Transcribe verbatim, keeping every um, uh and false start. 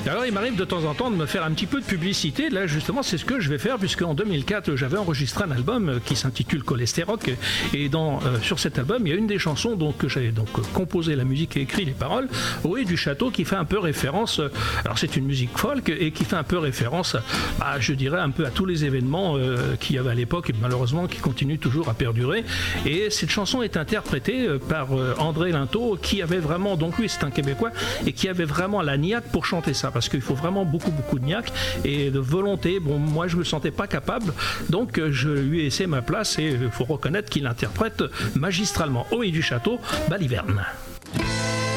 Alors il m'arrive de temps en temps de me faire un petit peu de publicité. Là justement c'est ce que je vais faire, puisque en deux mille quatre j'avais enregistré un album qui s'intitule Cholestéroc, et dans, euh, sur cet album il y a une des chansons donc, que j'avais donc composé la musique et écrit les paroles, Au haut du château, qui fait un peu référence, euh, alors c'est une musique folk et qui fait un peu référence à, je dirais un peu à tous les événements euh, qu'il y avait à l'époque et malheureusement qui continuent toujours à perdurer. Et cette chanson est interprétée euh, par euh, André Linteau, qui avait vraiment, donc lui c'est un Québécois, et qui avait vraiment la niaque pour chanter ça, parce qu'il faut vraiment beaucoup beaucoup de niaque et de volonté. Bon, moi je me sentais pas capable, donc euh, je lui ai laissé ma place, et il faut reconnaître qu'il interprète magistralement. Au haut du château, Baliverne.